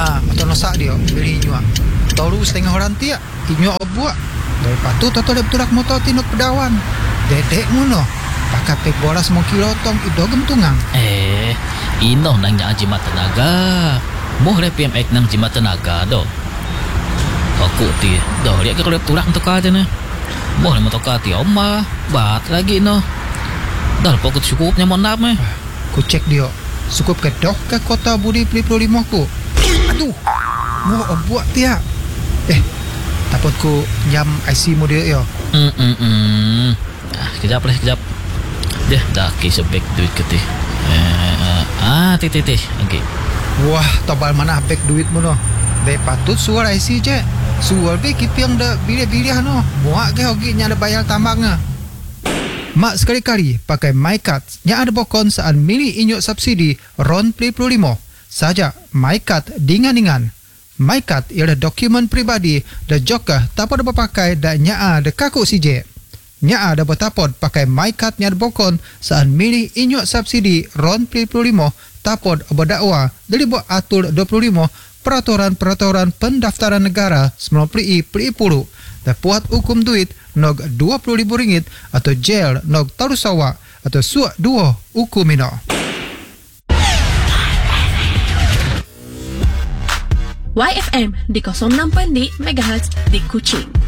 atau nosak dia beli nyua. Tahu setengah orang tiak inyo buat. Dari patu toto lep turak motor tinut pedawan. Dedek muno. Pakai pek boras mau kilotong ido gemtungang. Ino nang nya jimat tenaga. Moh le PMX nang jimat tenaga do. Aku ti do lihat ke lep turak untuk aja ne. Moh le motor ti oma bat lagi no. Dah pokok cukupnya mau nap meh. Ku cek dia. Cukup ke dok ke kota Budi 55 ku. Aduh. Mau buat tiak. Takut ku jam IC mu dia yo. Kejap. Dah kisah back duit ke ti. Tih. Okey. Wah, tobal mana back duit mu no. Be patut suar IC je. Suar be kipiang dah bilih-bilih no. Muak ke hoki nya ada bayar tambangnya. Mak sekali-kali pakai MyCard nya ada bokon saat milih inyuk subsidi RON 55. Saja MyCard dingan-dingan. MyCard ialah dokumen pribadi dan juga tapod dapat pakai dan nya ada kaku CJ. Nya ada bertapod pakai MyCard nya ada bokon saat milih inyuk subsidi RON 55 tapod berdakwa dari buat atur 25 peraturan pendaftaran negara 90 dan puat hukum duit nog RM20,000 atau jail nog tarusawa atau suak 2 hukum ino. YFM di 06.6 MHz di Kuching.